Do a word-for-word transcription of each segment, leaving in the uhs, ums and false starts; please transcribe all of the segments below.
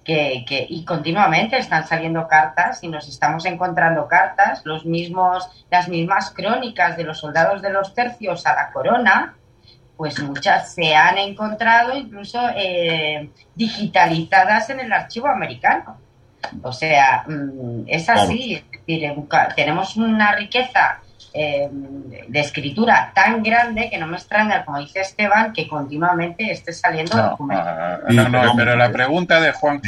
que, que, y continuamente están saliendo cartas y nos estamos encontrando cartas, los mismos, las mismas crónicas de los soldados de los tercios a la corona, pues muchas se han encontrado incluso eh, digitalizadas en el archivo americano. O sea, es así, claro. Es decir, tenemos una riqueza eh, de escritura tan grande que no me extraña, como dice Esteban, que continuamente esté saliendo no, documentos. No, no, no, pero la pregunta de Juanjo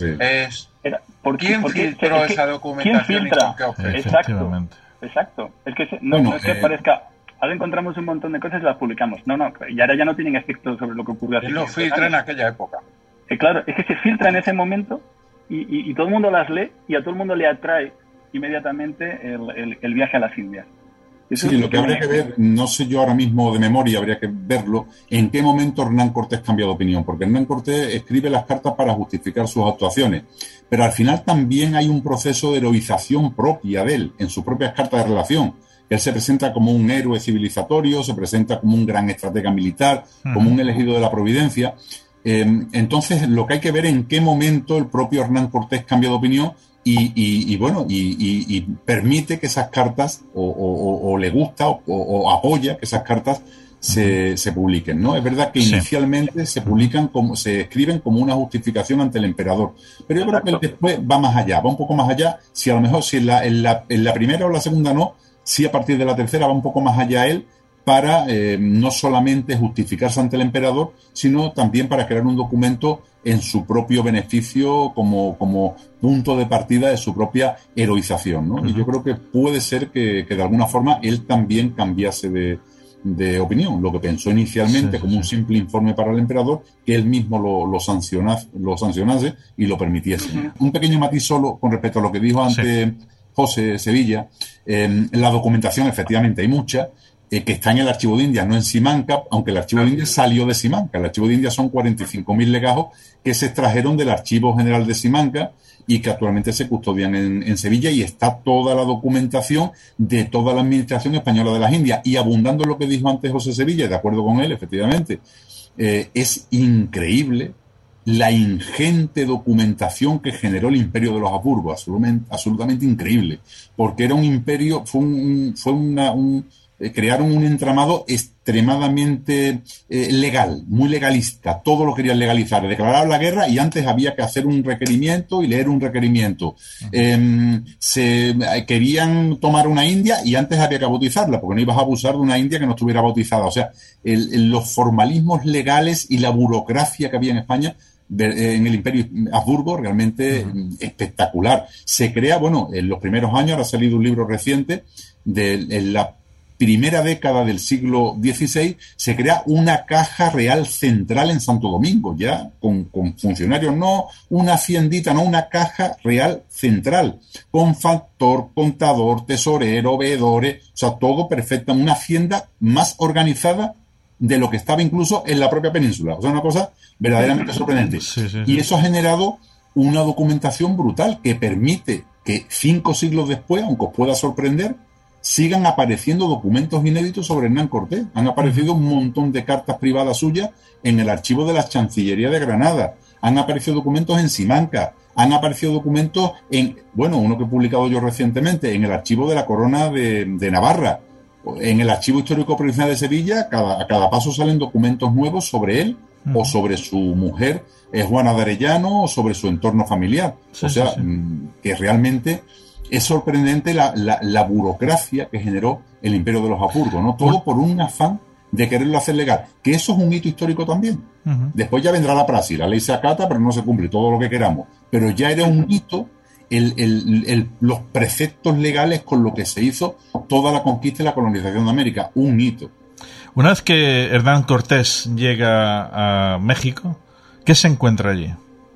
es, ¿por qué, ¿quién por qué, filtró es que, esa documentación ¿quién filtra? y con qué objeto? Exacto, exacto. Es que no, bueno, no es que eh, parezca... Ahora encontramos un montón de cosas y las publicamos. No, no, y ahora ya no tienen efecto sobre lo que ocurrió hace Él lo filtra en aquella época. Eh, claro, es que se filtra en ese momento y, y, y todo el mundo las lee y a todo el mundo le atrae inmediatamente el, el, el viaje a las Indias. Eso sí, lo que habría que ver, no sé yo ahora mismo de memoria, habría que verlo, en qué momento Hernán Cortés cambia de opinión, porque Hernán Cortés escribe las cartas para justificar sus actuaciones, pero al final también hay un proceso de heroización propia de él, en sus propias cartas de relación. Él se presenta como un héroe civilizatorio, se presenta como un gran estratega militar, uh-huh. como un elegido de la providencia. Eh, entonces, lo que hay que ver en qué momento el propio Hernán Cortés cambia de opinión y, y, y bueno, y, y, y permite que esas cartas, o, o, o le gusta, o, o apoya que esas cartas se, uh-huh. se publiquen, ¿no? Es verdad que sí. inicialmente se publican, como, se escriben como una justificación ante el emperador, pero yo Exacto. creo que después va más allá, va un poco más allá, si a lo mejor si en la, en la, en la primera o la segunda no, sí, a partir de la tercera va un poco más allá él para eh, no solamente justificarse ante el emperador, sino también para crear un documento en su propio beneficio como, como punto de partida de su propia heroización, ¿no? Uh-huh. Y yo creo que puede ser que, que de alguna forma él también cambiase de, de opinión. Lo que pensó inicialmente sí, como sí. un simple informe para el emperador, que él mismo lo, lo, sancionase, lo sancionase y lo permitiese. Uh-huh. Un pequeño matiz solo con respecto a lo que dijo antes sí. José Sevilla. Eh, la documentación, efectivamente, hay mucha, eh, que está en el Archivo de Indias, no en Simancas, aunque el Archivo de Indias salió de Simancas. El Archivo de Indias son cuarenta y cinco mil legajos que se extrajeron del Archivo General de Simancas y que actualmente se custodian en, en Sevilla, y está toda la documentación de toda la administración española de las Indias. Y abundando en lo que dijo antes José Sevilla, de acuerdo con él, efectivamente, eh, es increíble la ingente documentación que generó el imperio de los Habsburgo, absolutamente, absolutamente increíble, porque era un imperio, fue un, fue una, un, eh, crearon un entramado extremadamente eh, legal, muy legalista, todo lo querían legalizar, declararon la guerra y antes había que hacer un requerimiento y leer un requerimiento. Uh-huh. Eh, se eh, querían tomar una India y antes había que bautizarla, porque no ibas a abusar de una India que no estuviera bautizada. O sea, el, el, los formalismos legales y la burocracia que había en España en el Imperio Habsburgo realmente uh-huh. espectacular. Se crea, bueno, en los primeros años, ahora ha salido un libro reciente, de en la primera década del siglo dieciséis, se crea una caja real central en Santo Domingo, ya con, con funcionarios, no una haciendita, no, una caja real central, con factor, contador, tesorero, veedores, o sea, todo perfecto, una hacienda más organizada de lo que estaba incluso en la propia península. O sea, una cosa verdaderamente sorprendente. Sí, sí, sí. Y eso ha generado una documentación brutal que permite que cinco siglos después, aunque os pueda sorprender, sigan apareciendo documentos inéditos sobre Hernán Cortés. Han aparecido un montón de cartas privadas suyas en el archivo de la Chancillería de Granada. Han aparecido documentos en Simancas. Han aparecido documentos en, bueno, uno que he publicado yo recientemente, en el archivo de la Corona de, de Navarra. En el Archivo Histórico Provincial de Sevilla, cada, a cada paso salen documentos nuevos sobre él, uh-huh. o sobre su mujer, eh, Juana de Arellano, o sobre su entorno familiar. Sí, o sea, sí, sí. que realmente es sorprendente la, la, la burocracia que generó el Imperio de los Habsburgo, ¿no? Todo por un afán de quererlo hacer legal. Que eso es un hito histórico también. Uh-huh. Después ya vendrá la praxis, la ley se acata, pero no se cumple todo lo que queramos. Pero ya era un hito El, el, el, los preceptos legales con lo que se hizo toda la conquista y la colonización de América, un hito. Una vez que Hernán Cortés llega a México, ¿qué se encuentra allí?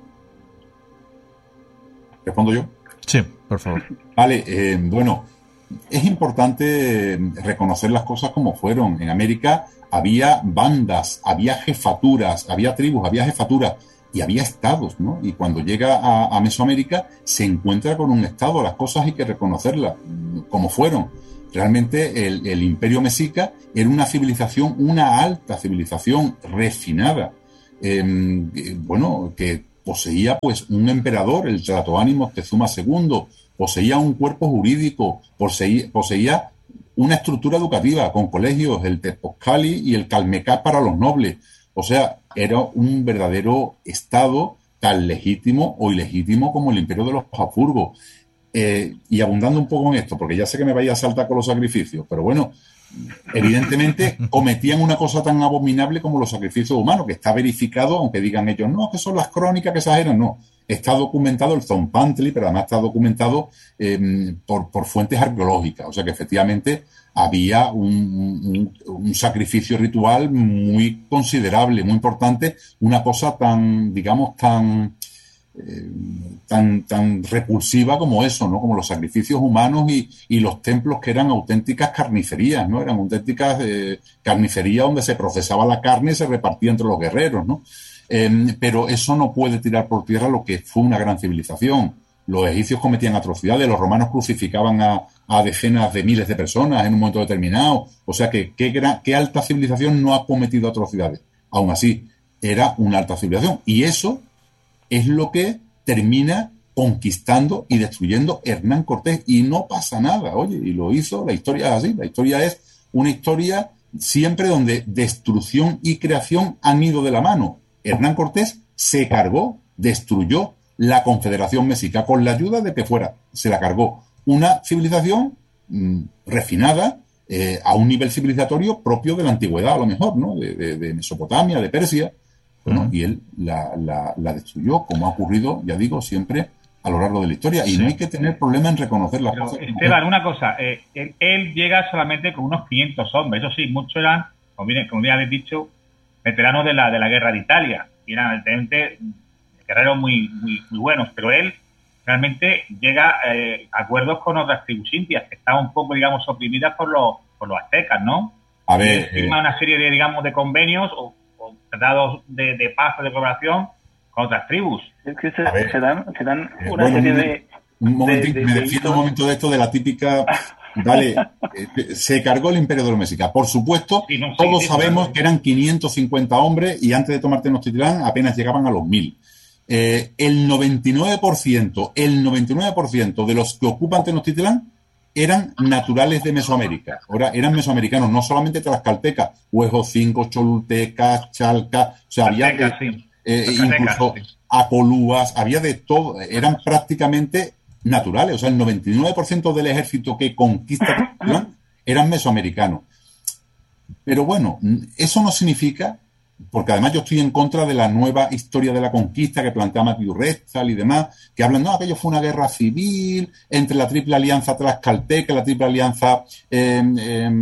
¿Respondo yo? Sí, por favor. Vale, eh, bueno, es importante reconocer las cosas como fueron. En América había bandas, había jefaturas, había tribus, había jefaturas. Y había estados, ¿no? Y cuando llega a, a Mesoamérica se encuentra con un estado. Las cosas hay que reconocerlas como fueron. Realmente el, el Imperio Mexica era una civilización, una alta civilización refinada. Eh, bueno, que poseía pues un emperador, el Tlatoani Moctezuma segundo, poseía un cuerpo jurídico, poseía, poseía una estructura educativa con colegios, el Tepozcali y el Calmecá para los nobles. O sea, era un verdadero estado tan legítimo o ilegítimo como el imperio de los Habsburgo. Eh, y abundando un poco en esto, porque ya sé que me vaya a saltar con los sacrificios, pero bueno, evidentemente cometían una cosa tan abominable como los sacrificios humanos, que está verificado, aunque digan ellos, no, que son las crónicas que exageran, no. Está documentado el Zompantli, pero además está documentado eh, por, por fuentes arqueológicas. O sea que efectivamente había un, un, un sacrificio ritual muy considerable, muy importante, una cosa tan, digamos, tan... Eh, tan, tan repulsiva como eso, ¿no? Como los sacrificios humanos y, y los templos que eran auténticas carnicerías, ¿no? Eran auténticas eh, carnicerías donde se procesaba la carne y se repartía entre los guerreros, ¿no? Eh, pero eso no puede tirar por tierra lo que fue una gran civilización. Los egipcios cometían atrocidades, los romanos crucificaban a, a decenas de miles de personas en un momento determinado. O sea que qué, gran, qué alta civilización no ha cometido atrocidades. Aún así, era una alta civilización. Y eso es lo que termina conquistando y destruyendo Hernán Cortés, y no pasa nada, oye, y lo hizo, la historia es así, la historia es una historia siempre donde destrucción y creación han ido de la mano. Hernán Cortés se cargó, destruyó la Confederación Mexica con la ayuda de que fuera, se la cargó. Una civilización mmm, refinada, eh, a un nivel civilizatorio propio de la antigüedad, a lo mejor, ¿no? De, de, de Mesopotamia, de Persia. Bueno, uh-huh. Y él la, la, la destruyó, como ha ocurrido, ya digo, siempre a lo largo de la historia. Y sí. No hay que tener problema en reconocer las Pero, cosas. Esteban, una cosa. Eh, él, él llega solamente con unos quinientos hombres. Eso sí, muchos eran, como bien, como bien habéis dicho, veteranos de la de la guerra de Italia. Y eran realmente guerreros muy, muy, muy buenos. Pero él realmente llega eh, a acuerdos con otras tribus indias que estaban un poco, digamos, oprimidas por los, por los aztecas, ¿no? A ver. Y firma eh, una serie de, digamos, de convenios o tratados de, de paz o de cooperación con otras tribus. Es que se, se dan, se dan eh, una bueno, serie de... Un momentito, de, de, me de defiendo un momento de esto de la típica... Vale, eh, se cargó el imperio de los mexicas. Por supuesto, sí, no, sí, todos sí, sabemos sí, que eran quinientos cincuenta hombres y antes de tomar Tenochtitlán apenas llegaban a los mil. Eh, el noventa y nueve por ciento, el noventa y nueve por ciento de los que ocupan Tenochtitlán eran naturales de Mesoamérica. Ahora eran mesoamericanos, no solamente tlaxcaltecas, huejocinco, cholultecas, chalcas, o sea, había de, sí. eh, incluso sí. acolúas, había de todo, eran prácticamente naturales. O sea, el noventa y nueve por ciento del ejército que conquista eran mesoamericanos. Pero bueno, eso no significa, porque además yo estoy en contra de la nueva historia de la conquista que plantea Matthew Rexall y demás, que hablan, no, aquello fue una guerra civil entre la Triple Alianza Tlaxcalteca, la Triple Alianza eh, eh,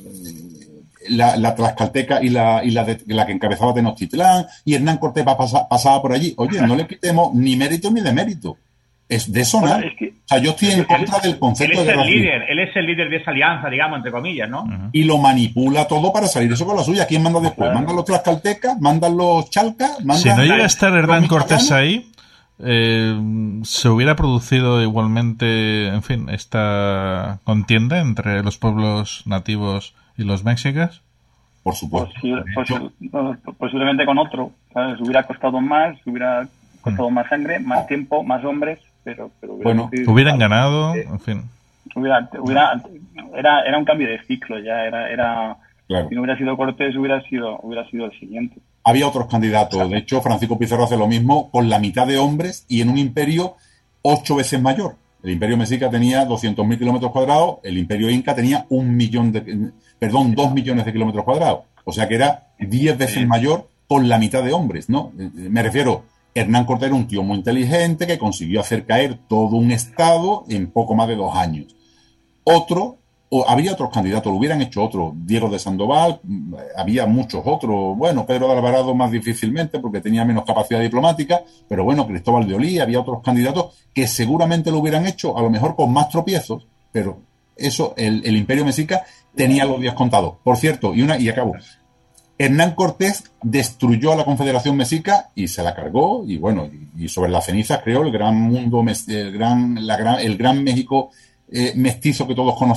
la, la Tlaxcalteca y la y la, de, la que encabezaba Tenochtitlán, y Hernán Cortés pasaba, pasaba por allí. Oye, no le quitemos ni mérito ni demérito. Es de eso, ¿no? Es que, o sea, yo estoy en contra del concepto él es de el guerra líder, él es el líder de esa alianza, digamos, entre comillas, ¿no? Uh-huh. Y lo manipula todo para salir eso con la suya. ¿Quién manda después? ¿Mandan los tlaxcaltecas? ¿Mandan los chalcas? ¿Mandan si no llega a estar Hernán Cortés ahí, eh, ¿se hubiera producido igualmente, en fin, esta contienda entre los pueblos nativos y los mexicas? Por supuesto. Posible, posi- posiblemente con otro, ¿sabes? Hubiera costado más, hubiera costado mm. más sangre, más tiempo, más hombres. Pero, pero hubiera bueno, hubieran ganado, en fin. Hubiera, hubiera, era, era un cambio de ciclo ya, era, era claro. Si no hubiera sido Cortés, hubiera sido, hubiera sido el siguiente. Había otros candidatos, de hecho Francisco Pizarro hace lo mismo con la mitad de hombres y en un imperio ocho veces mayor. El imperio mexica tenía doscientos mil kilómetros cuadrados, el imperio inca tenía un millón de, perdón, dos millones de kilómetros cuadrados. O sea que era diez veces mayor con la mitad de hombres, ¿no? Me refiero... Hernán Cortés era un tío muy inteligente que consiguió hacer caer todo un estado en poco más de dos años. Otro, o habría otros candidatos, lo hubieran hecho otros. Diego de Sandoval, había muchos otros. Bueno, Pedro de Alvarado más difícilmente porque tenía menos capacidad diplomática, pero bueno, Cristóbal de Olí, había otros candidatos que seguramente lo hubieran hecho, a lo mejor con más tropiezos, pero eso, el, el Imperio Mexica tenía los días contados. Por cierto, y una y acabo. Hernán Cortés destruyó a la Confederación Mexica y se la cargó, y bueno, y, y sobre las cenizas creó el gran mundo, el gran, la gran, el gran México eh, mestizo que todos conocemos.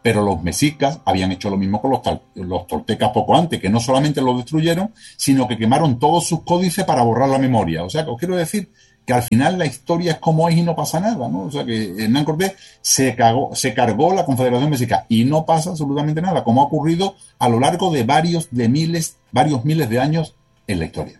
Pero los mexicas habían hecho lo mismo con los, tal, los toltecas poco antes, que no solamente los destruyeron, sino que quemaron todos sus códices para borrar la memoria. O sea, que os quiero decir que al final la historia es como es y no pasa nada, ¿no? O sea, que Hernán Cortés se, cagó, se cargó la Confederación Mexica y no pasa absolutamente nada, como ha ocurrido a lo largo de varios de miles, varios miles de años en la historia.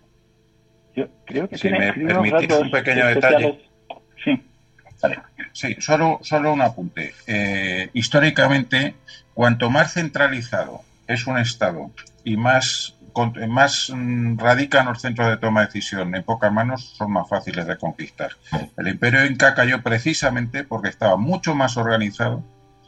Yo creo que si tiene, me tiene permitís un pequeño detalle. Sí. Vale. Sí, solo, solo un apunte. Eh, históricamente, cuanto más centralizado es un Estado y más, con, más mm, radican los centros de toma de decisión en pocas manos, son más fáciles de conquistar. El Imperio Inca cayó precisamente porque estaba mucho más organizado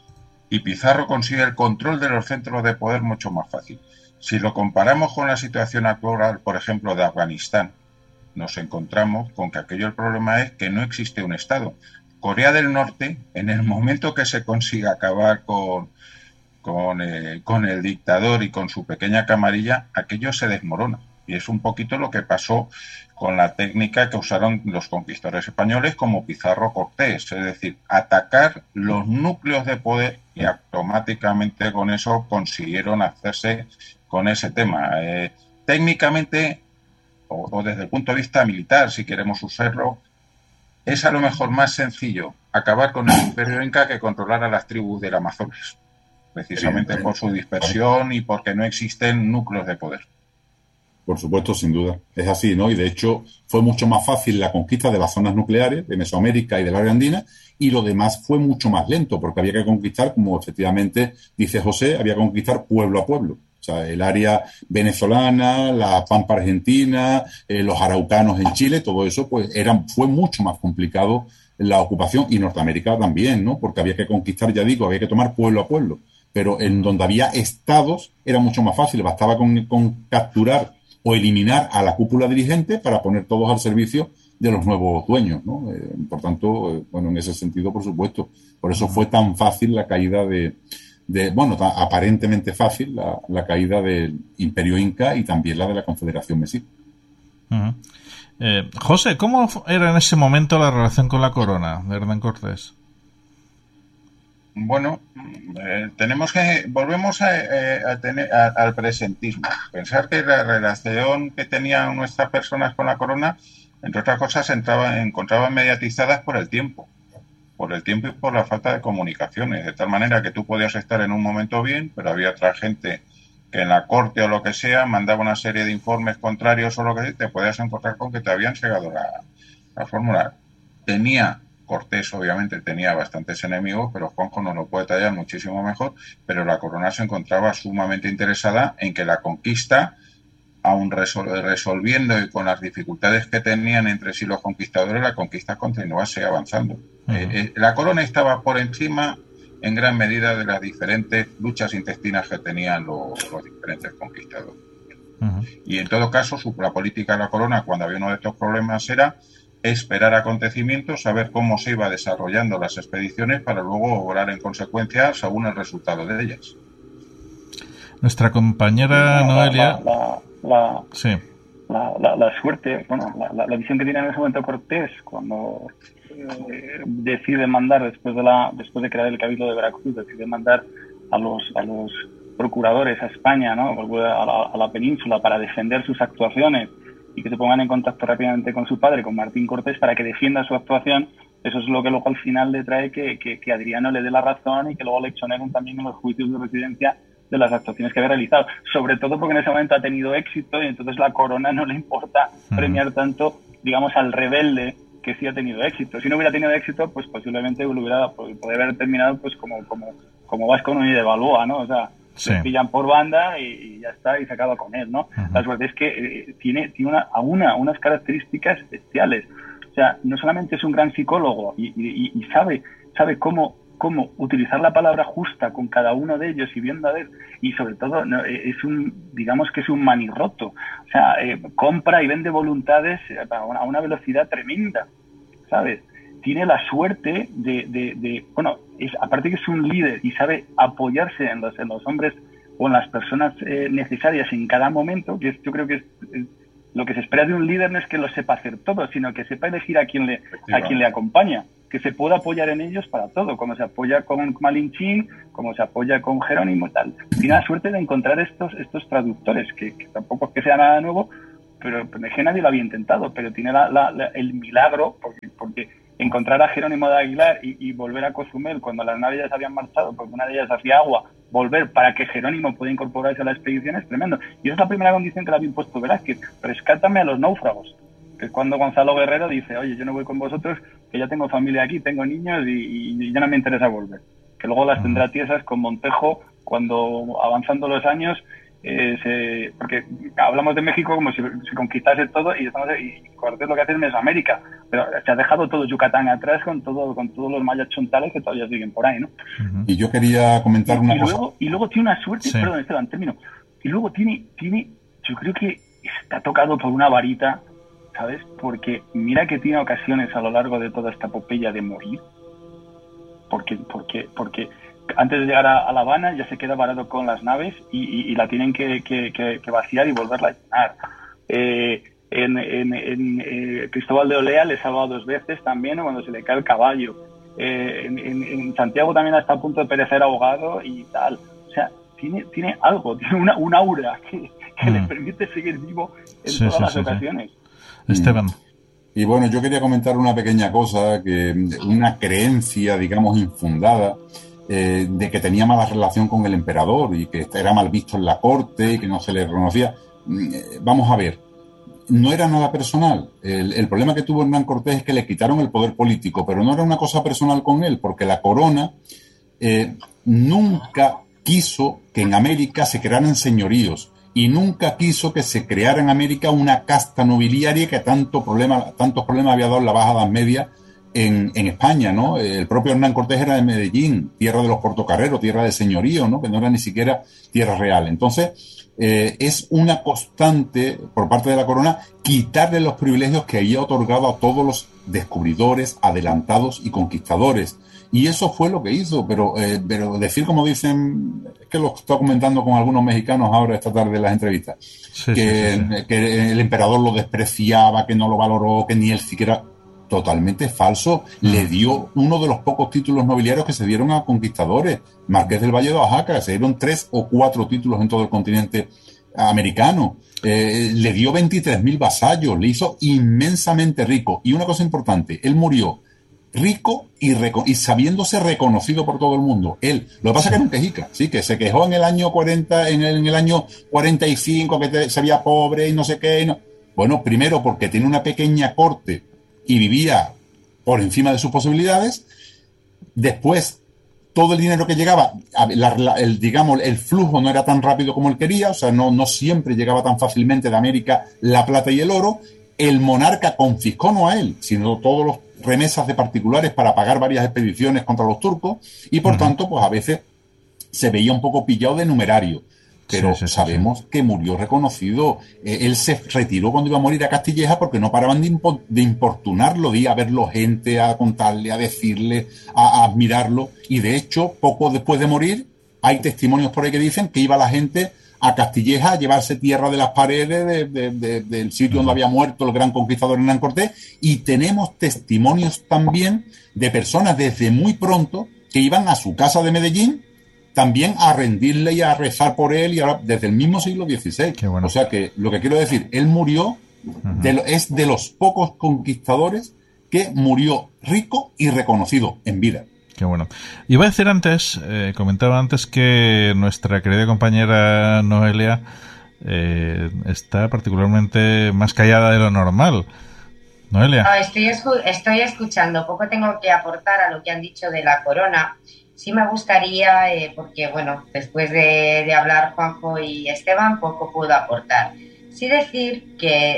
y Pizarro consigue el control de los centros de poder mucho más fácil. Si lo comparamos con la situación actual, por ejemplo, de Afganistán, nos encontramos con que aquello el problema es que no existe un Estado. Corea del Norte, en el momento que se consiga acabar con, con, eh, con el dictador y con su pequeña camarilla, aquello se desmorona. Y es un poquito lo que pasó con la técnica que usaron los conquistadores españoles como Pizarro Cortés, es decir, atacar los núcleos de poder y automáticamente con eso consiguieron hacerse con ese tema. Eh, técnicamente, o, o desde el punto de vista militar, si queremos usarlo, es a lo mejor más sencillo acabar con el Imperio Inca que controlar a las tribus del Amazonas, precisamente por su dispersión y porque no existen núcleos de poder. Por supuesto, sin duda. Es así, ¿no? Y de hecho fue mucho más fácil la conquista de las zonas nucleares, de Mesoamérica y del área andina, y lo demás fue mucho más lento, porque había que conquistar, como efectivamente dice José, había que conquistar pueblo a pueblo. O sea, el área venezolana, la Pampa argentina, eh, los araucanos en Chile, todo eso, pues eran, fue mucho más complicado la ocupación, y Norteamérica también, ¿no? Porque había que conquistar, ya digo, había que tomar pueblo a pueblo. Pero en donde había estados era mucho más fácil, bastaba con, con capturar o eliminar a la cúpula dirigente para poner todos al servicio de los nuevos dueños, ¿no? Eh, por tanto, eh, bueno, en ese sentido, por supuesto. Por eso fue tan fácil la caída de... de bueno, tan, aparentemente fácil la, la caída del Imperio Inca y también la de la Confederación Mexica. Uh-huh. eh, José, ¿cómo era en ese momento la relación con la corona de Hernán Cortés? Bueno, eh, tenemos que volvemos a, eh, a tener a, al presentismo. Pensar que la relación que tenían nuestras personas con la corona, entre otras cosas, entraba, encontraban mediatizadas por el tiempo, por el tiempo y por la falta de comunicaciones, de tal manera que tú podías estar en un momento bien, pero había otra gente que en la corte o lo que sea mandaba una serie de informes contrarios o lo que sea, te podías encontrar con que te habían llegado la, la fórmula. Tenía Cortés, obviamente, tenía bastantes enemigos, pero Juanjo nos lo puede tallar muchísimo mejor, pero la corona se encontraba sumamente interesada en que la conquista, aun resol- resolviendo y con las dificultades que tenían entre sí los conquistadores, la conquista continuase avanzando. Uh-huh. Eh, eh, la corona estaba por encima, en gran medida, de las diferentes luchas intestinas que tenían los, los diferentes conquistadores. Uh-huh. Y en todo caso, su, la política de la corona, cuando había uno de estos problemas, era esperar acontecimientos, saber cómo se iba desarrollando las expediciones para luego obrar en consecuencia según el resultado de ellas. Nuestra compañera la, Noelia... La, la, la, sí. la, la, la suerte, bueno, la, la, la visión que tiene en ese momento Cortés cuando eh, decide mandar, después de la después de crear el Cabildo de Veracruz, decide mandar a los a los procuradores a España, ¿no? a la, a la península para defender sus actuaciones y que se pongan en contacto rápidamente con su padre, con Martín Cortés, para que defienda su actuación. Eso es lo que luego al final le trae que, que, que Adriano le dé la razón y que luego le exoneren también en los juicios de residencia de las actuaciones que había realizado. Sobre todo porque en ese momento ha tenido éxito y entonces la corona no le importa premiar tanto, digamos, al rebelde que sí ha tenido éxito. Si no hubiera tenido éxito, pues posiblemente lo hubiera, pues, podría haber terminado pues como, como, como Vasco Núñez de Balboa, ¿no? O sea, sí. Le pillan por banda y, y ya está, y se acaba con él, ¿no? Uh-huh. La suerte es que eh, tiene, tiene una, una, unas características especiales. O sea, no solamente es un gran psicólogo y, y, y sabe, sabe cómo, cómo utilizar la palabra justa con cada uno de ellos y viendo a ver, y sobre todo no, es un, digamos que es un manirroto. O sea, eh, compra y vende voluntades a una, a una velocidad tremenda, ¿sabes? Tiene la suerte de, de, de bueno, es, aparte que es un líder y sabe apoyarse en los, en los hombres o en las personas eh, necesarias en cada momento, que es, yo creo que es, es lo que se espera de un líder no es que lo sepa hacer todo, sino que sepa elegir a quien le, a quien le acompaña, que se pueda apoyar en ellos para todo, como se apoya con Malinchín, como se apoya con Jerónimo y tal. Tiene la suerte de encontrar estos estos traductores, que, que tampoco es que sea nada nuevo, pero es que nadie lo había intentado, pero tiene la, la, la, el milagro, porque, porque encontrar a Jerónimo de Aguilar y, y volver a Cozumel cuando las naves ya se habían marchado, porque una de ellas hacía agua, volver para que Jerónimo pueda incorporarse a la expedición es tremendo. Y esa es la primera condición que le había impuesto Velázquez: rescátame a los náufragos. Que es cuando Gonzalo Guerrero dice, oye, yo no voy con vosotros, que ya tengo familia aquí, tengo niños y, y, y ya no me interesa volver. Que luego las tendrá tiesas con Montejo cuando, avanzando los años, eh, se, porque hablamos de México como si se conquistase todo y, estamos, y Cortés lo que hace es Mesoamérica, pero se ha dejado todo Yucatán atrás con todo con todos los mayas chontales que todavía siguen por ahí, ¿no? Y yo quería comentar una y cosa. Luego, y luego tiene una suerte, Sí. perdón, Esteban, termino. Y luego tiene, tiene, yo creo que está tocado por una varita, ¿sabes? Porque mira que tiene ocasiones a lo largo de toda esta epopeya de morir. Porque, porque, porque antes de llegar a, a La Habana ya se queda varado con las naves y, y, y la tienen que, que, que, que vaciar y volverla a llenar. Eh, en, en, en eh, Cristóbal de Olea le salva dos veces también, ¿no? Cuando se le cae el caballo. Eh, en, en, en Santiago también está a punto de perecer ahogado y tal. O sea, tiene, tiene algo, tiene una, un aura que, que mm. le permite seguir vivo en sí, todas sí, las sí, ocasiones. Sí. Esteban. Y bueno, yo quería comentar una pequeña cosa, que una creencia, digamos, infundada, eh, de que tenía mala relación con el emperador y que era mal visto en la corte y que no se le reconocía. Vamos a ver, no era nada personal. El, el problema que tuvo Hernán Cortés es que le quitaron el poder político, pero no era una cosa personal con él, porque la corona eh, nunca quiso que en América se crearan señoríos y nunca quiso que se creara en América una casta nobiliaria que tanto problema, tantos problemas había dado en la Baja Edad Media en, en España, ¿no? El propio Hernán Cortés era de Medellín, tierra de los portocarreros, tierra de señorío, ¿no? Que no era ni siquiera tierra real. Entonces, eh, es una constante por parte de la corona quitarle los privilegios que había otorgado a todos los descubridores, adelantados y conquistadores. Y eso fue lo que hizo, pero, eh, pero decir, como dicen, es que lo estoy comentando con algunos mexicanos ahora esta tarde en las entrevistas, sí, que, sí, sí, sí. que el emperador lo despreciaba, que no lo valoró, que ni él siquiera... Totalmente falso. Mm. Le dio uno de los pocos títulos nobiliarios que se dieron a conquistadores. Marqués del Valle de Oaxaca, se dieron tres o cuatro títulos en todo el continente americano. Eh, le dio veintitrés mil vasallos, le hizo inmensamente rico. Y una cosa importante, él murió rico y, reco- y sabiéndose reconocido por todo el mundo. Él, lo que pasa es que era un quejica, sí, que se quejó en el año cuarenta, en el, en el año cuarenta y cinco, que te, se veía pobre y no sé qué. Y no. Bueno, primero porque tiene una pequeña corte y vivía por encima de sus posibilidades. Después, todo el dinero que llegaba, la, la, el, digamos, el flujo no era tan rápido como él quería, o sea, no, no siempre llegaba tan fácilmente de América la plata y el oro. El monarca confiscó no a él, sino todos los remesas de particulares para pagar varias expediciones contra los turcos, y por uh-huh. tanto, pues a veces se veía un poco pillado de numerario. Pero sí, sí, sabemos sí, sí. que murió reconocido. Eh, él se retiró cuando iba a morir a Castilleja porque no paraban de, impo- de importunarlo, de ir a verlo gente, a contarle, a decirle, a, a admirarlo. Y de hecho, poco después de morir, hay testimonios por ahí que dicen que iba la gente a Castilleja a llevarse tierra de las paredes de, de, de, del sitio uh-huh. donde había muerto el gran conquistador Hernán Cortés. Y tenemos testimonios también de personas desde muy pronto que iban a su casa de Medellín también a rendirle y a rezar por él, y ahora desde el mismo siglo dieciséis. Bueno. O sea que lo que quiero decir, él murió, uh-huh. de lo, es de los pocos conquistadores que murió rico y reconocido en vida. Qué bueno. Iba a decir antes, eh, comentaba antes que nuestra querida compañera Noelia eh, está particularmente más callada de lo normal. Noelia. No, estoy, escu- estoy escuchando, poco tengo que aportar a lo que han dicho de la corona. Sí me gustaría, eh, porque bueno, después de, de hablar Juanjo y Esteban, poco puedo aportar. Sí decir que,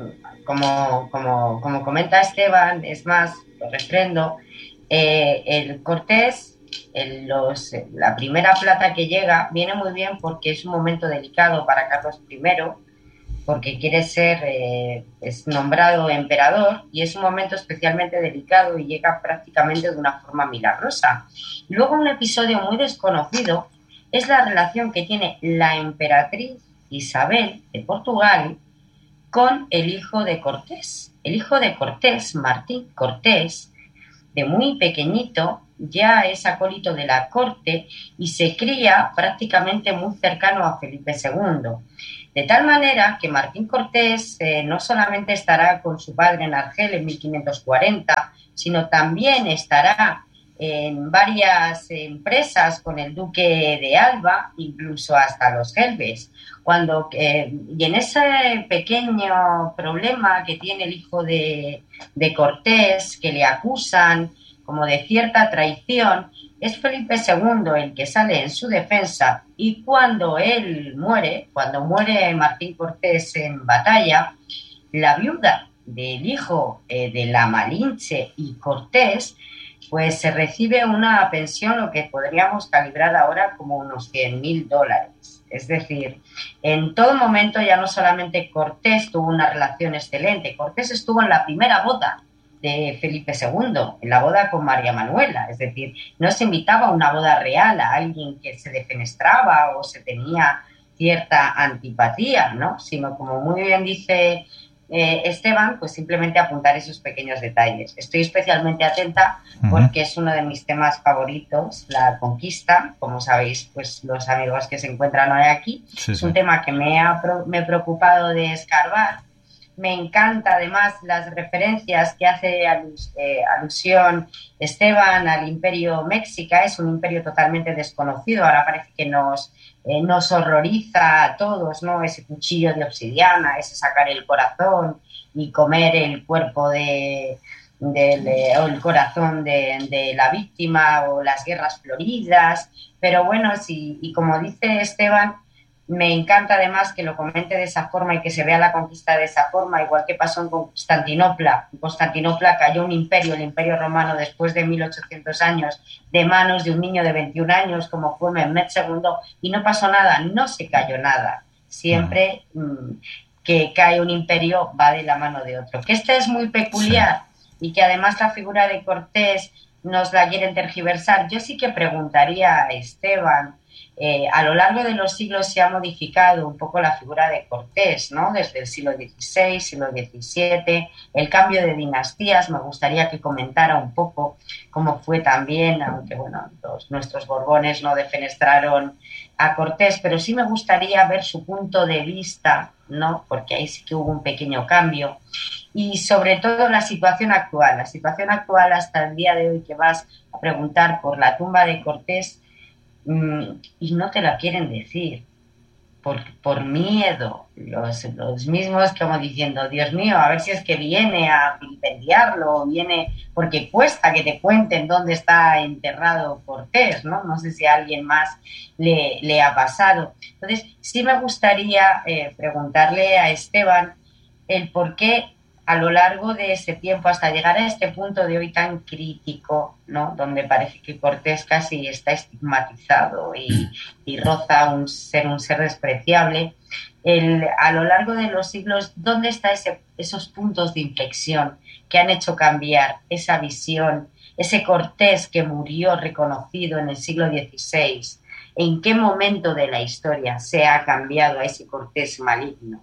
como, como, como comenta Esteban, es más, lo refrendo, eh, el Cortés, el, los, la primera plata que llega, viene muy bien porque es un momento delicado para Carlos primero, porque quiere ser eh, es nombrado emperador y es un momento especialmente delicado y llega prácticamente de una forma milagrosa. Luego, un episodio muy desconocido es la relación que tiene la emperatriz Isabel de Portugal con el hijo de Cortés. El hijo de Cortés, Martín Cortés, de muy pequeñito ya es acólito de la corte y se cría prácticamente muy cercano a Felipe segundo. De tal manera que Martín Cortés eh, no solamente estará con su padre en Argel en mil quinientos cuarenta, sino también estará en varias empresas con el duque de Alba, incluso hasta los Gelbes. Cuando, eh, y en ese pequeño problema que tiene el hijo de, de Cortés, que le acusan como de cierta traición, es Felipe segundo el que sale en su defensa, y cuando él muere, cuando muere Martín Cortés en batalla, la viuda del hijo eh, de la Malinche y Cortés, pues se recibe una pensión, lo que podríamos calibrar ahora como unos cien mil dólares. Es decir, en todo momento ya no solamente Cortés tuvo una relación excelente, Cortés estuvo en la primera boda de Felipe segundo, en la boda con María Manuela, es decir, no se invitaba a una boda real a alguien que se defenestraba o se tenía cierta antipatía, ¿no? Sino, como muy bien dice eh, Esteban, pues simplemente apuntar esos pequeños detalles. Estoy especialmente atenta porque uh-huh. es uno de mis temas favoritos, la conquista, como sabéis, pues los amigos que se encuentran hoy aquí, sí, es un sí. tema que me, ha, me he preocupado de escarbar. Me encanta además las referencias que hace alus, eh, alusión Esteban al imperio Méxica. Es un imperio totalmente desconocido. Ahora parece que nos, eh, nos horroriza a todos, ¿no? Ese cuchillo de obsidiana, ese sacar el corazón y comer el cuerpo de, de, de o el corazón de, de la víctima, o las guerras floridas. Pero bueno, sí, y como dice Esteban, me encanta además que lo comente de esa forma y que se vea la conquista de esa forma, igual que pasó en Constantinopla. En Constantinopla cayó un imperio, el Imperio Romano, después de mil ochocientos años, de manos de un niño de veintiún años, como fue Mehmed segundo, y no pasó nada, no se cayó nada. Siempre mmm, que cae un imperio va de la mano de otro. Que este es muy peculiar sí. y que además la figura de Cortés nos la quieren tergiversar. Yo sí que preguntaría a Esteban, Eh, a lo largo de los siglos se ha modificado un poco la figura de Cortés, ¿no? Desde el siglo dieciséis, siglo diecisiete, el cambio de dinastías. Me gustaría que comentara un poco cómo fue también, aunque bueno, los, nuestros Borbones no defenestraron a Cortés, pero sí me gustaría ver su punto de vista, ¿no? Porque ahí sí que hubo un pequeño cambio. Y sobre todo la situación actual, la situación actual hasta el día de hoy, que vas a preguntar por la tumba de Cortés, y no te la quieren decir por, por miedo, los, los mismos como diciendo, Dios mío, a ver si es que viene a vilipendiarlo, viene porque cuesta que te cuenten dónde está enterrado Cortés, ¿no? No sé si a alguien más le, le ha pasado. Entonces sí me gustaría eh, preguntarle a Esteban el por qué a lo largo de ese tiempo, hasta llegar a este punto de hoy tan crítico, ¿no? Donde parece que Cortés casi está estigmatizado y, y roza un ser un ser despreciable, el, a lo largo de los siglos, ¿dónde están ese, esos puntos de inflexión que han hecho cambiar esa visión, ese Cortés que murió reconocido en el siglo dieciséis? ¿En qué momento de la historia se ha cambiado a ese Cortés maligno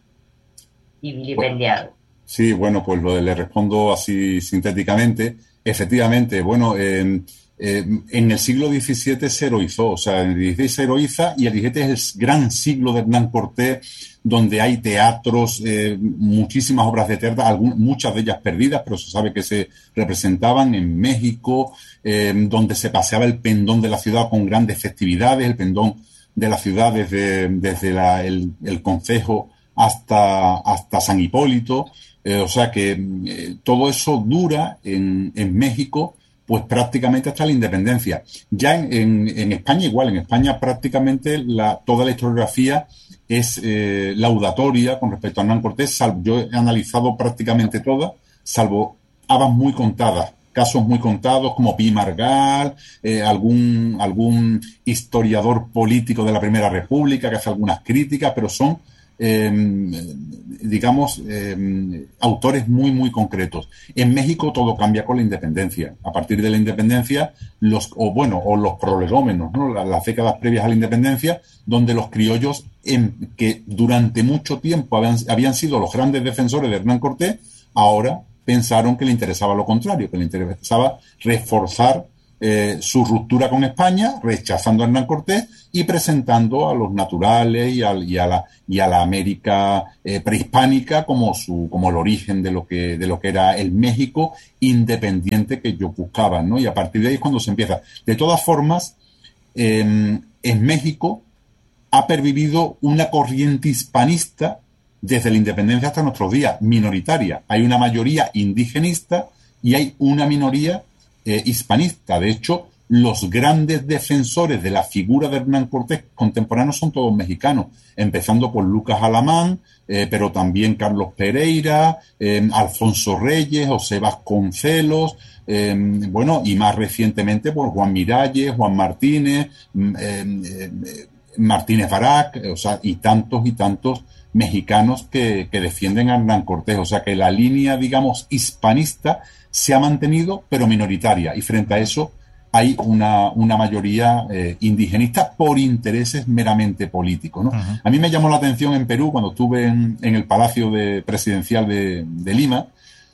y vilipendiado? Sí, bueno, pues lo, le respondo así sintéticamente. Efectivamente, bueno, eh, eh, en el siglo diecisiete se heroizó, o sea, en el dieciséis se heroiza y el diecisiete es el gran siglo de Hernán Cortés, donde hay teatros, eh, muchísimas obras de teatro, algunas, muchas de ellas perdidas, pero se sabe que se representaban en México, eh, donde se paseaba el pendón de la ciudad con grandes festividades, el pendón de la ciudad desde, desde la, el, el concejo hasta, hasta San Hipólito. Eh, o sea que eh, todo eso dura en, en México pues prácticamente hasta la independencia. Ya en, en, en España igual, en España prácticamente la, toda la historiografía es eh, laudatoria con respecto a Hernán Cortés. Salvo, yo he analizado prácticamente todas, salvo habas muy contadas, casos muy contados como Pi Margall, eh, algún, algún historiador político de la Primera República que hace algunas críticas, pero son Eh, digamos, eh, autores muy, muy concretos. En México todo cambia con la independencia. A partir de la independencia, los, o bueno, o los prolegómenos, ¿no? Las, las décadas previas a la independencia, donde los criollos, en, que durante mucho tiempo habían, habían sido los grandes defensores de Hernán Cortés, ahora pensaron que le interesaba lo contrario, que le interesaba reforzar eh, su ruptura con España, rechazando a Hernán Cortés y presentando a los naturales y a, y a la y a la América eh, prehispánica como su como el origen de lo que de lo que era el México independiente que ellos buscaban, ¿no? Y a partir de ahí es cuando se empieza. De todas formas, eh, en México ha pervivido una corriente hispanista desde la independencia hasta nuestros días, minoritaria. Hay una mayoría indigenista y hay una minoría eh, hispanista. De hecho, los grandes defensores de la figura de Hernán Cortés contemporáneos son todos mexicanos, empezando por Lucas Alamán, eh, pero también Carlos Pereira, eh, Alfonso Reyes, José Vasconcelos, eh, bueno, y más recientemente por Juan Miralles, Juan Martínez, eh, eh, Martínez Barak, o sea, y tantos y tantos mexicanos que, que defienden a Hernán Cortés. O sea que la línea, digamos, hispanista se ha mantenido, pero minoritaria. Y frente a eso hay una, una mayoría eh, indigenista por intereses meramente políticos, ¿no? Uh-huh. A mí me llamó la atención en Perú cuando estuve en, en el Palacio de, Presidencial de, de Lima,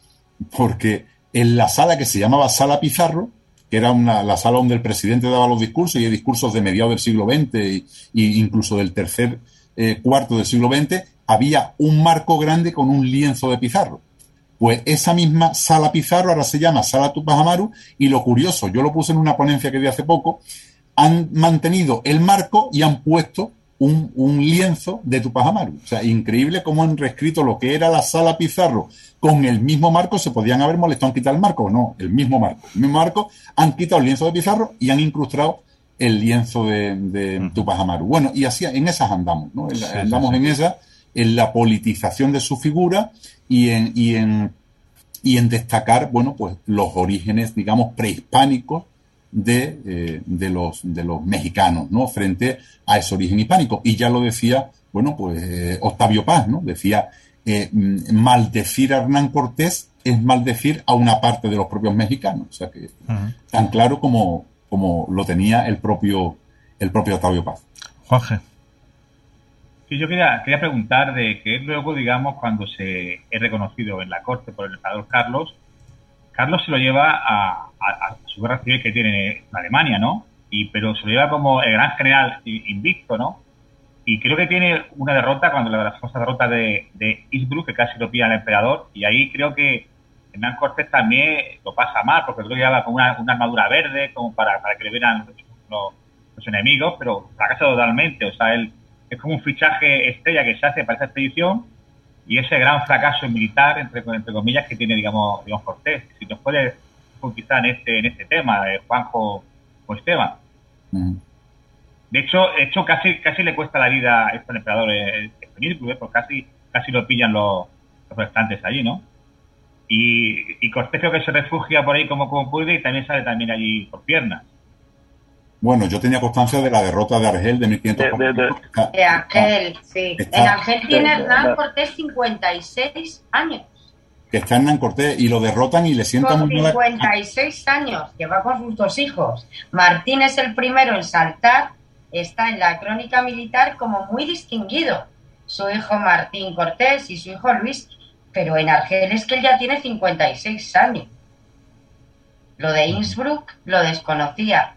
porque en la sala que se llamaba Sala Pizarro, que era una, la sala donde el presidente daba los discursos, y hay discursos de mediados del siglo veinte y, y incluso del tercer eh, cuarto del siglo veinte, había un marco grande con un lienzo de Pizarro. Pues esa misma Sala Pizarro ahora se llama Sala Tupac Amaru, y lo curioso, yo lo puse en una ponencia que di hace poco, han mantenido el marco y han puesto un, un lienzo de Tupac Amaru. O sea, increíble cómo han reescrito lo que era la Sala Pizarro con el mismo marco. Se podían haber molestado en quitar el marco, no, el mismo marco. El mismo marco, han quitado el lienzo de Pizarro y han incrustado el lienzo de, de uh-huh. Tupac Amaru. Bueno, y así en esas andamos, ¿no? Sí, andamos sí, sí. en esa, en la politización de su figura y en, y en, y en destacar, bueno, pues los orígenes, digamos, prehispánicos de, eh, de los, de los mexicanos, ¿no? Frente a ese origen hispánico. Y ya lo decía, bueno, pues eh, Octavio Paz, ¿no? Decía, eh, maldecir a Hernán Cortés es maldecir a una parte de los propios mexicanos. O sea que uh-huh. tan claro como, como lo tenía el propio, el propio Octavio Paz. Jorge. Sí, yo quería, quería preguntar de que luego, digamos, cuando se es reconocido en la corte por el emperador Carlos, Carlos se lo lleva a, a, a su guerra civil que tiene en Alemania, ¿no? Y pero se lo lleva como el gran general invicto, ¿no? Y creo que tiene una derrota, cuando la famosa derrota de, de Innsbruck, que casi lo pilla el emperador, y ahí creo que Hernán Cortés también lo pasa mal, porque creo que lleva como una, una armadura verde, como para, para que le vieran los, los, los enemigos, pero fracasa totalmente. O sea, él es como un fichaje estrella que se hace para esa expedición, y ese gran fracaso militar, entre, entre comillas, que tiene, digamos, digamos Cortés. Si nos puede profundizar en este, en este tema, de Juanjo o Esteban. Uh-huh. De hecho, de hecho casi casi le cuesta la vida a este emperador eh, Innsbruck, porque casi casi lo pillan los, los restantes allí, ¿no? Y, y Cortés creo que se refugia por ahí como, como puede, y también sale también allí por piernas. Bueno, yo tenía constancia de la derrota de Argel de mil quinientos. De, de, de, de Argel, sí. Está, en Argel tiene Hernán Cortés cincuenta y seis años. Que está Hernán Cortés y lo derrotan y le sientan muy mal. cincuenta y seis años, que va con sus dos hijos. Martín es el primero en saltar, está en la crónica militar como muy distinguido. Su hijo Martín Cortés y su hijo Luis, pero en Argel es que él ya tiene cincuenta y seis años. Lo de Innsbruck lo desconocía.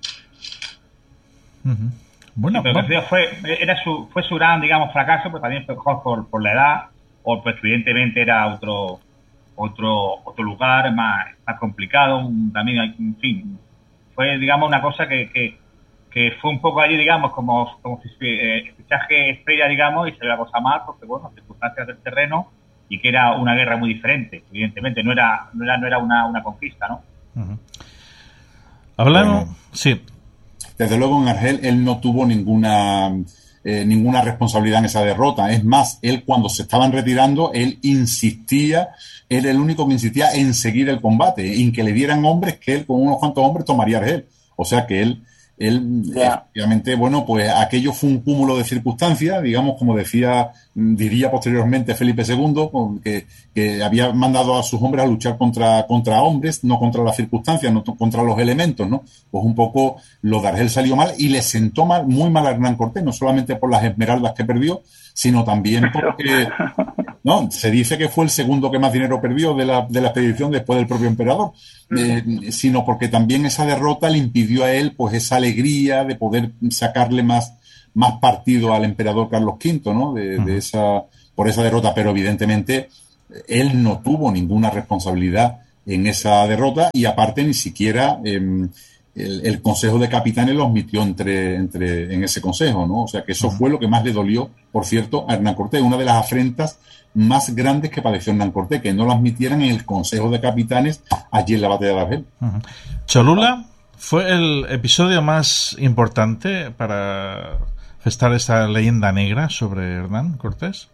Uh-huh. Bueno, sí, pero fue, era su, fue su gran, digamos, fracaso, pero también fue por, por la edad, o pues evidentemente era otro otro otro lugar más, más complicado, un, también, en fin, fue, digamos, una cosa que, que, que fue un poco allí, digamos, como, como eh, fichaje estrella, digamos, y se le la cosa mal, porque, bueno, circunstancias del terreno, y que era una guerra muy diferente, evidentemente, no era no era, no era una, una conquista, ¿no? Uh-huh. Hablamos, bueno, sí. Desde luego en Argel él no tuvo ninguna eh, ninguna responsabilidad en esa derrota. Es más, él cuando se estaban retirando, él insistía, él era el único que insistía en seguir el combate, en que le dieran hombres, que él con unos cuantos hombres tomaría Argel. O sea que él, él yeah. efectivamente, bueno, pues aquello fue un cúmulo de circunstancias, digamos, como decía diría posteriormente Felipe segundo, que, que había mandado a sus hombres a luchar contra, contra hombres, no contra las circunstancias, no contra los elementos, ¿no? Pues un poco lo de Argel salió mal y le sentó mal, muy mal a Hernán Cortés, no solamente por las esmeraldas que perdió, sino también porque, no, se dice que fue el segundo que más dinero perdió de la, de la expedición después del propio emperador, eh, sino porque también esa derrota le impidió a él pues esa alegría de poder sacarle más más partido al emperador Carlos quinto, ¿no? De, de esa, por esa derrota, pero evidentemente él no tuvo ninguna responsabilidad en esa derrota y aparte ni siquiera eh, el, el Consejo de Capitanes lo admitió entre, entre, en ese consejo, ¿no? O sea que eso fue lo que más le dolió, por cierto, a Hernán Cortés, una de las afrentas más grandes que padeció Hernán Cortés, que no lo admitieran en el Consejo de Capitanes allí en la batalla de Argel. Uh-huh. Cholula fue el episodio más importante para gestar esta leyenda negra sobre Hernán Cortés.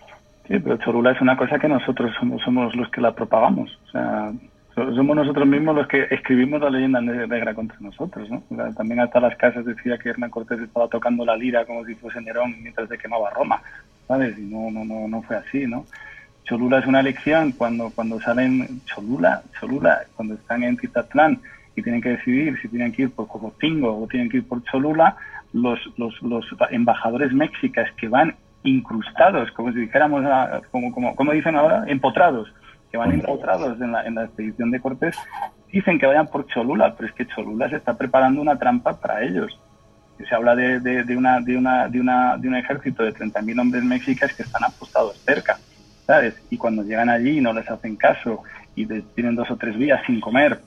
Sí, pero Cholula es una cosa que nosotros somos, somos los que la propagamos. O sea, somos nosotros mismos los que escribimos la leyenda negra contra nosotros, ¿no? O sea, también hasta las casas decía que Hernán Cortés estaba tocando la lira como si fuese Nerón mientras se quemaba Roma, ¿sabes? Y no, no, no, no fue así, ¿no? Cholula es una elección cuando, cuando salen Cholula, Cholula, cuando están en Tizaplan y tienen que decidir si tienen que ir por Cocotingo o tienen que ir por Cholula, los, los, los embajadores mexicas que van incrustados, como si dijéramos, como, como, como dicen ahora, empotrados, que van empotrados en la, en la expedición de Cortés, dicen que vayan por Cholula, pero es que Cholula se está preparando una trampa para ellos. Se habla de, de, de, una, de, una, de, una, de un ejército de treinta mil hombres mexicas que están apostados cerca, ¿sabes? Y cuando llegan allí y no les hacen caso y de, tienen dos o tres días sin comer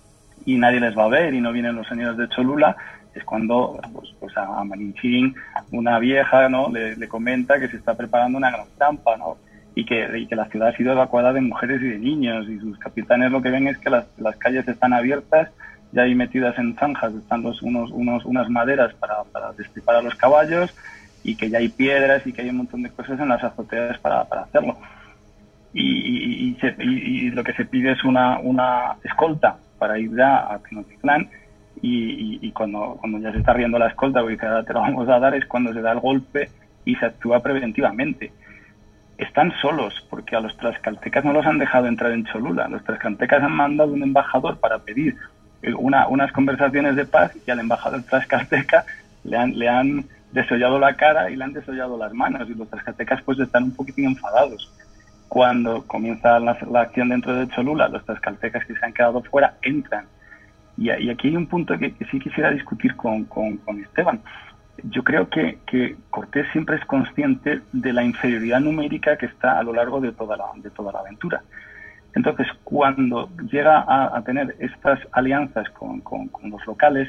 y nadie les va a ver y no vienen los señores de Cholula, es cuando pues, pues a Malinchín, una vieja, ¿no?, le, le comenta que se está preparando una gran trampa, ¿no?, y que, y que la ciudad ha sido evacuada de mujeres y de niños, y sus capitanes lo que ven es que las, las calles están abiertas, ya hay metidas en zanjas, están los, unos, unos, unas maderas para, para destripar a los caballos, y que ya hay piedras y que hay un montón de cosas en las azoteas para, para hacerlo. Y, y, y, se, y, y lo que se pide es una, una escolta para ir ya a Tenochtitlán. Y, y, y cuando, cuando ya se está riendo la escolta, porque ahora te lo vamos a dar, es cuando se da el golpe y se actúa preventivamente. Están solos, porque a los tlaxcaltecas no los han dejado entrar en Cholula. Los tlaxcaltecas han mandado un embajador para pedir una, unas conversaciones de paz, y al embajador tlaxcalteca le han, le han desollado la cara y le han desollado las manos, y los tlaxcaltecas pues están un poquitín enfadados. Cuando comienza la, la acción dentro de Cholula, los tlaxcaltecas que se han quedado fuera entran. Y, y aquí hay un punto que, que sí quisiera discutir con, con, con Esteban. Yo creo que, que Cortés siempre es consciente de la inferioridad numérica que está a lo largo de toda la, de toda la aventura. Entonces, cuando llega a, a tener estas alianzas con, con, con los locales,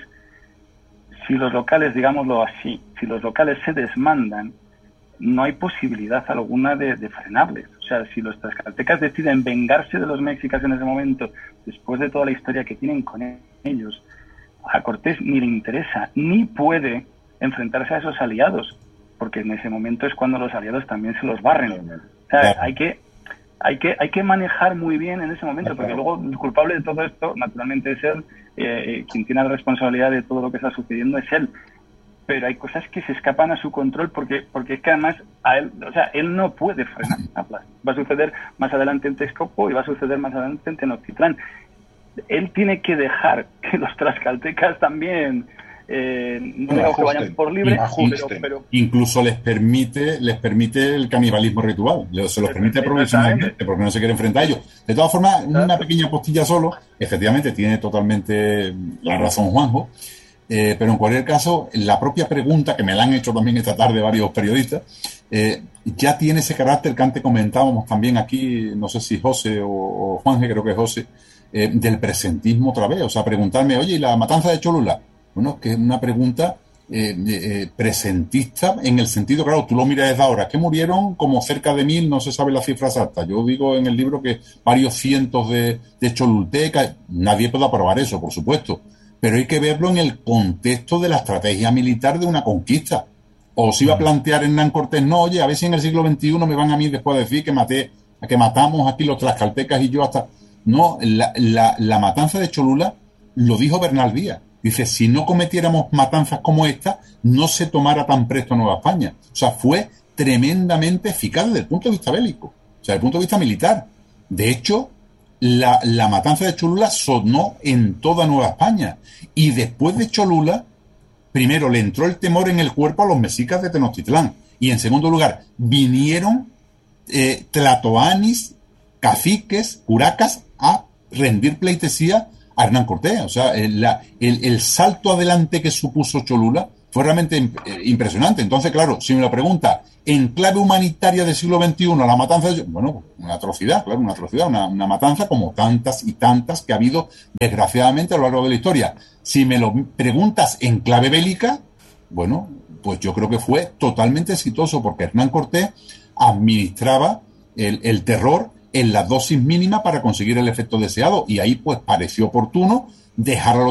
si los locales, digámoslo así, si los locales se desmandan, no hay posibilidad alguna de, de frenarles. O sea, si los tlaxcaltecas deciden vengarse de los mexicas en ese momento, después de toda la historia que tienen con ellos, a Cortés ni le interesa, ni puede enfrentarse a esos aliados, porque en ese momento es cuando los aliados también se los barren. O sea, hay que, hay que, hay que manejar muy bien en ese momento, porque luego el culpable de todo esto, naturalmente, es él, eh, quien tiene la responsabilidad de todo lo que está sucediendo es él. Pero hay cosas que se escapan a su control porque porque es que además a él, o sea, él no puede frenarlas. Va a suceder más adelante en Texcoco y va a suceder más adelante en Tenochtitlán. Él tiene que dejar que los tlaxcaltecas también eh, no digo que vayan por libre, pero, pero incluso les permite les permite el canibalismo ritual, se los permite provisionalmente porque no se quiere enfrentar a ellos. De todas formas, una pequeña postilla solo, efectivamente tiene totalmente la razón Juanjo. Eh, pero en cualquier caso, la propia pregunta, que me la han hecho también esta tarde varios periodistas, eh, ya tiene ese carácter que antes comentábamos también aquí, no sé si José o, o Juanje, creo que es José, eh, del presentismo otra vez. O sea, preguntarme, oye, ¿y la matanza de Cholula? Bueno, que es una pregunta eh, eh, presentista en el sentido, claro, tú lo miras desde ahora, que murieron como cerca de mil, no se sabe la cifra exacta. Yo digo en el libro que varios cientos de, de cholultecas, nadie puede aprobar eso, por supuesto. Pero hay que verlo en el contexto de la estrategia militar de una conquista. O se iba a plantear Hernán Cortés, no, oye, a ver si en el siglo veintiuno me van a mí después a decir que maté, que matamos aquí los tlaxcaltecas y yo hasta... No, la, la, la matanza de Cholula lo dijo Bernal Díaz. Dice, si no cometiéramos matanzas como esta, no se tomara tan presto Nueva España. O sea, fue tremendamente eficaz desde el punto de vista bélico, o sea, desde el punto de vista militar. De hecho, la, la matanza de Cholula sonó en toda Nueva España. Y después de Cholula, primero le entró el temor en el cuerpo a los mexicas de Tenochtitlán. Y en segundo lugar, vinieron eh, tlatoanis, caciques, curacas, a rendir pleitesía a Hernán Cortés. O sea, el, la, el, el salto adelante que supuso Cholula fue realmente eh, impresionante. Entonces, claro, si me lo pregunta, en clave humanitaria del siglo veintiuno, la matanza de... Bueno, una atrocidad, claro, una atrocidad, una, una matanza como tantas y tantas que ha habido, desgraciadamente, a lo largo de la historia. Si me lo preguntas en clave bélica, bueno, pues yo creo que fue totalmente exitoso, porque Hernán Cortés administraba el, el terror en la dosis mínima para conseguir el efecto deseado, y ahí pues pareció oportuno dejar a los